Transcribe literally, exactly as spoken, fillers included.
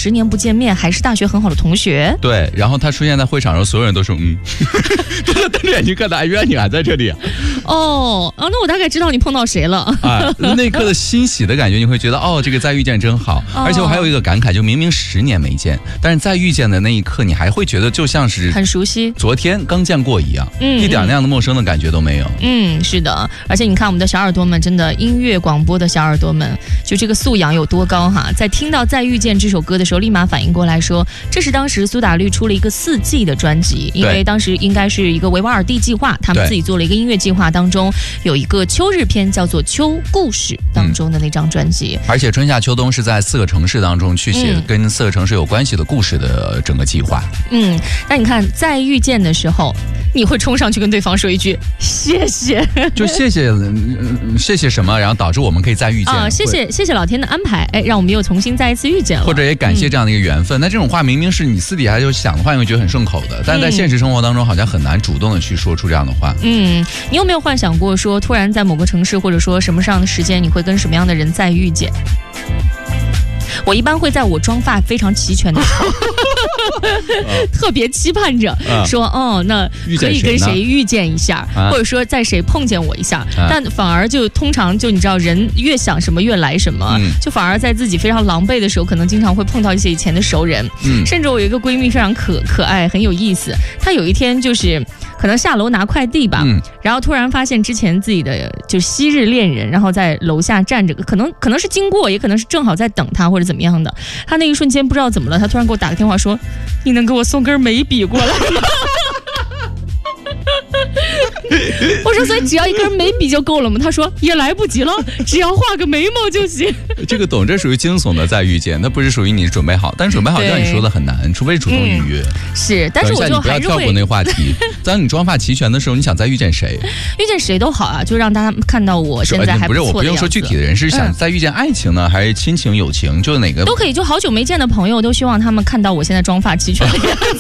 十年不见面，还是大学很好的同学。 对，然后他出现在会场的时候，所有人都说嗯，都在瞪着眼睛看他，原来你还在这里啊。 哦，啊，那我大概知道你碰到谁了。 啊，那一刻的欣喜的感觉，你会觉得哦，这个再遇见真好。 哦、 而且我还有一个感慨，就明明十年没见，但是再遇见的那一刻，你还会觉得就像是很熟悉， 昨天刚见过一样， 嗯， 一点那样的陌生的感觉都没有。 嗯，是的，而且你看我们的小耳朵们，真的音乐广播的小耳朵们，就这个素养有多高哈！在听到《再遇见》这首歌的时候，立马反应过来说，这是当时苏打绿出了一个四季的专辑，因为当时应该是一个维瓦尔第计划，他们自己做了一个音乐计划，当中有一个秋日篇，叫做《秋故事》当中的那张专辑。 嗯、而且春夏秋冬是在四个城市当中去写跟四个城市有关系的故事的整个计划。 嗯，那你看在遇见的时候，你会冲上去跟对方说一句谢谢， 就谢谢、嗯、谢谢什么，然后导致我们可以再遇见啊，谢谢谢谢老天的安排，哎，让我们又重新再一次遇见了， 或者也感谢这样的一个缘分。嗯、那这种话明明是你私底下就想的话，你会觉得很顺口的，但是在现实生活当中好像很难主动的去说出这样的话。 嗯，你有没有幻想过说，突然在某个城市或者说什么上的时间，你会跟什么样的人再遇见？我一般会在我妆发非常齐全的时候特别期盼着、啊、说哦，那可以跟谁遇见一下、啊、或者说在谁碰见我一下、啊、但反而就通常就你知道人越想什么越来什么、嗯、就反而在自己非常狼狈的时候可能经常会碰到一些以前的熟人、嗯、甚至我有一个闺蜜非常可可爱很有意思，她有一天就是可能下楼拿快递吧、嗯、然后突然发现之前自己的就昔日恋人然后在楼下站着，可能可能是经过也可能是正好在等他或者怎么样的，他那一瞬间不知道怎么了，他突然给我打个电话说，你能给我送根眉笔过来吗？我说所以只要一根眉笔就够了吗？他说也来不及了，只要画个眉毛就行。 这个懂，这属于惊悚的再遇见，那不是属于你准备好，但是准备好像你说的很难，除非主动预约、 嗯、是，但是我就还是会不要跳过那个话题。当你妆发齐全的时候，你想再遇见谁？ 遇见谁都好啊，就让大家看到我现在还不错的样子。 不是，我不用说具体的人，是想再遇见爱情呢、嗯、还是亲情友情，就哪个都可以，就好久没见的朋友都希望他们看到我现在妆发齐全的样子。